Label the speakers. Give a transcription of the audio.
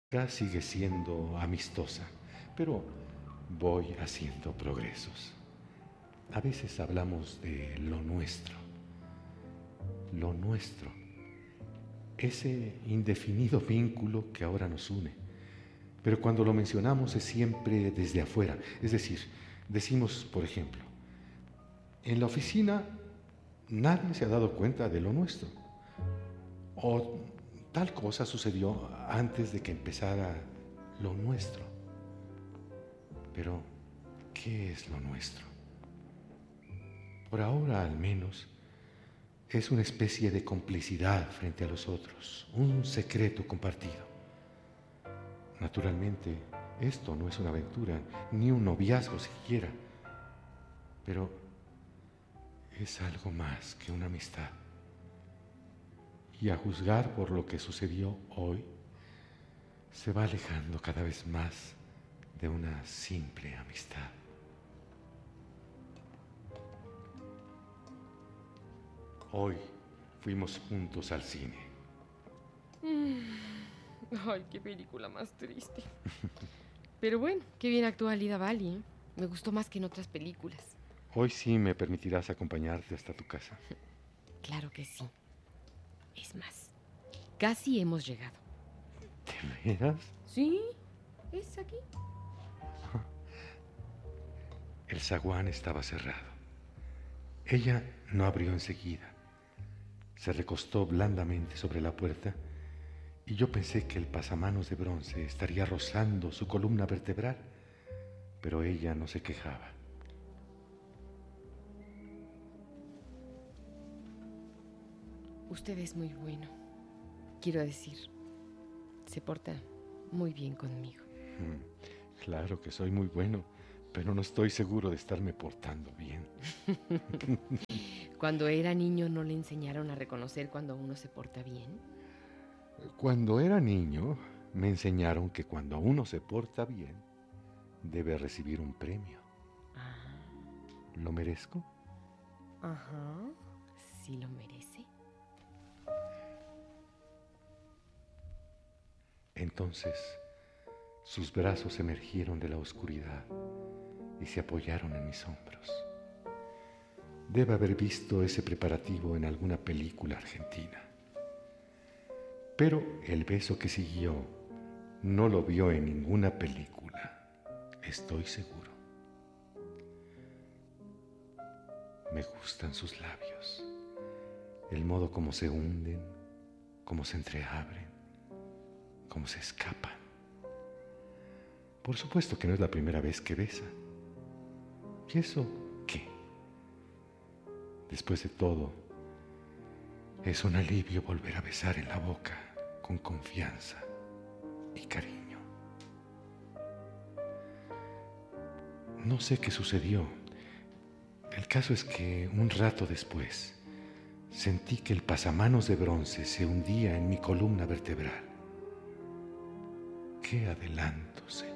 Speaker 1: Sigue siendo amistosa, pero voy haciendo progresos. A veces hablamos de lo nuestro, ese indefinido vínculo que ahora nos une. Pero cuando lo mencionamos es siempre desde afuera. Es decir, decimos, por ejemplo, en la oficina nadie se ha dado cuenta de lo nuestro. O tal cosa sucedió antes de que empezara lo nuestro. Pero, ¿qué es lo nuestro? Por ahora, al menos, es una especie de complicidad frente a los otros, un secreto compartido. Naturalmente, esto no es una aventura, ni un noviazgo siquiera, pero es algo más que una amistad. Y a juzgar por lo que sucedió hoy, se va alejando cada vez más de una simple amistad. Hoy fuimos juntos al cine.
Speaker 2: Ay, qué película más triste. Pero bueno, qué bien actúa Lida Bali, ¿eh? Me gustó más que en otras películas.
Speaker 1: Hoy sí me permitirás acompañarte hasta tu casa.
Speaker 2: Claro que sí. Es más, casi hemos llegado.
Speaker 1: ¿De veras?
Speaker 2: ¿Sí? ¿Es aquí?
Speaker 1: El zaguán estaba cerrado. Ella no abrió enseguida. Se recostó blandamente sobre la puerta y yo pensé que el pasamanos de bronce estaría rozando su columna vertebral, pero ella no se quejaba.
Speaker 2: Usted es muy bueno. Quiero decir, se porta muy bien conmigo.
Speaker 1: Claro que soy muy bueno, pero no estoy seguro de estarme portando bien.
Speaker 2: Cuando era niño, ¿no le enseñaron a reconocer cuando uno se porta bien?
Speaker 1: Cuando era niño, me enseñaron que cuando uno se porta bien, debe recibir un premio.
Speaker 2: Ah,
Speaker 1: ¿Lo merezco?
Speaker 2: ajá, sí lo merece.
Speaker 1: Entonces, sus brazos emergieron de la oscuridad y se apoyaron en mis hombros. Debe haber visto ese preparativo en alguna película argentina. Pero el beso que siguió no lo vio en ninguna película, estoy seguro. Me gustan sus labios, el modo como se hunden, como se entreabren, como se escapan. Por supuesto que no es la primera vez que besa. ¿Y eso qué? Después de todo, es un alivio volver a besar en la boca con confianza y cariño. No sé qué sucedió. El caso es que un rato después sentí que el pasamanos de bronce se hundía en mi columna vertebral. ¡Qué adelanto, Señor!